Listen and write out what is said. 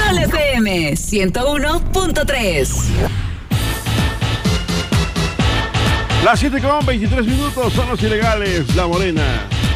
Sol FM 101.3. Las 7:23 son los ilegales, La Morena.